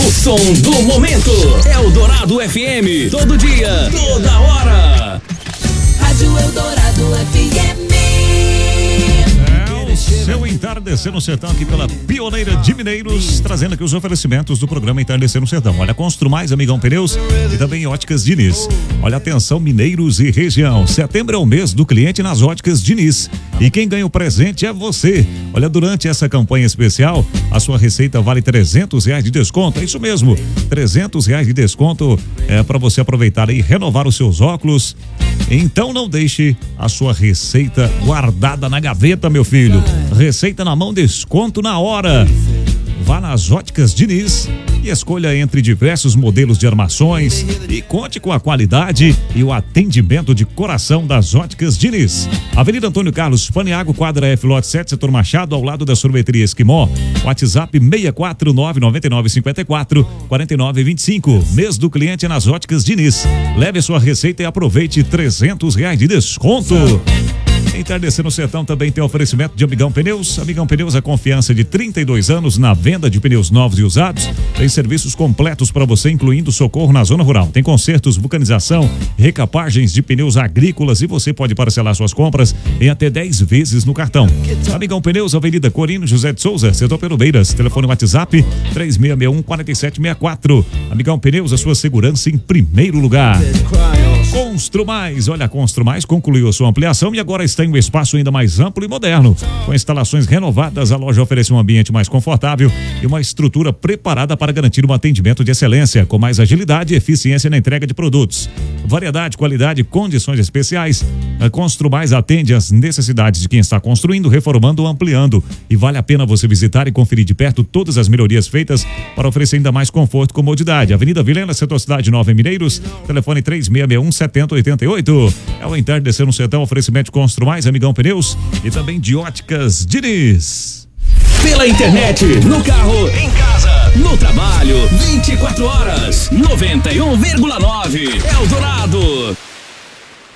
O som do momento. Eldorado FM. Todo dia, toda hora. Rádio Eldorado FM. Seu Entardecer no Sertão aqui pela Pioneira de Mineiros, trazendo aqui os oferecimentos do programa Entardecer no Sertão. Olha, Construmais, Amigão Pneus e também Óticas Diniz. Olha, atenção, mineiros e região. Setembro é o mês do cliente nas Óticas Diniz. E quem ganha o presente é você. Olha, durante essa campanha especial, a sua receita vale R$300 de desconto. É isso mesmo, R$300 de desconto para você aproveitar e renovar os seus óculos. Então não deixe a sua receita guardada na gaveta, meu filho. Receita na mão, desconto na hora. Vá nas Óticas Diniz e escolha entre diversos modelos de armações e conte com a qualidade e o atendimento de coração das Óticas Diniz. Avenida Antônio Carlos Paniago, quadra F, lote 7, setor Machado, ao lado da sorveteria Esquimó. WhatsApp 64999544925. Mês do cliente nas Óticas Diniz. Leve a sua receita e aproveite R$300 de desconto. Entardecer no Sertão também tem oferecimento de Amigão Pneus. Amigão Pneus, a confiança de 32 anos na venda de pneus novos e usados. Tem serviços completos para você, incluindo socorro na zona rural. Tem consertos, vulcanização, recapagens de pneus agrícolas e você pode parcelar suas compras em até 10 vezes no cartão. Amigão Pneus, Avenida Corino José de Souza, setor Perubeiras. Telefone WhatsApp 3661-4764. Amigão Pneus, a sua segurança em primeiro lugar. Construmais, olha, a Construmais concluiu a sua ampliação e agora está em um espaço ainda mais amplo e moderno. Com instalações renovadas, a loja oferece um ambiente mais confortável e uma estrutura preparada para garantir um atendimento de excelência, com mais agilidade e eficiência na entrega de produtos. Variedade, qualidade e condições especiais. A Construmais atende às necessidades de quem está construindo, reformando ou ampliando. E vale a pena você visitar e conferir de perto todas as melhorias feitas para oferecer ainda mais conforto e comodidade. Avenida Vilhena, setor Cidade Nova, em Mineiros. Telefone 3661-7088. É o Entardecer no Sertão, oferecimento de Construmais, Amigão Pneus e também de Óticas Diniz. Pela internet, no carro, em casa, no trabalho, 24 horas, 91,9. Eldorado.